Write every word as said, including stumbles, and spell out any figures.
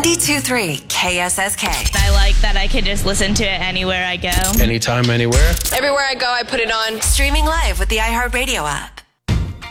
ninety-two point three K S S K. I like that I can just listen to it anywhere I go. Anytime, anywhere. Everywhere I go, I put it on. Streaming live with the iHeartRadio app.